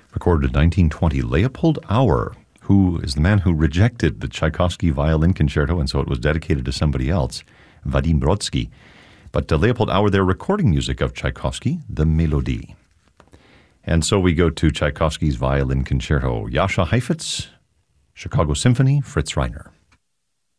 recorded in 1920. Leopold Auer, who is the man who rejected the Tchaikovsky violin concerto, and so it was dedicated to somebody else, Vadim Brodsky. But Leopold Auer, their recording music of Tchaikovsky, the Melodie. And so we go to Tchaikovsky's violin concerto. Jascha Heifetz, Chicago Symphony, Fritz Reiner.